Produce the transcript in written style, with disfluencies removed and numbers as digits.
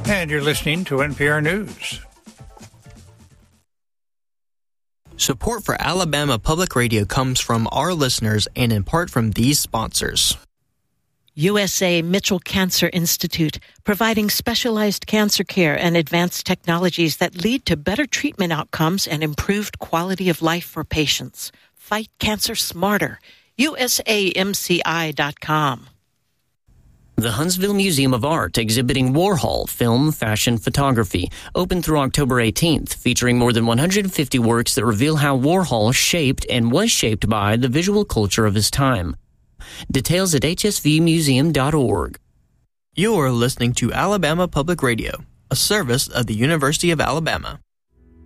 And you're listening to NPR News. Support for Alabama Public Radio comes from our listeners and in part from these sponsors. USA Mitchell Cancer Institute, providing specialized cancer care and advanced technologies that lead to better treatment outcomes and improved quality of life for patients. Fight cancer smarter. USAMCI.com. The Huntsville Museum of Art exhibiting Warhol film, fashion, photography, open through October 18th, featuring more than 150 works that reveal how Warhol shaped and was shaped by the visual culture of his time. Details at hsvmuseum.org. You are listening to Alabama Public Radio, a service of the University of Alabama.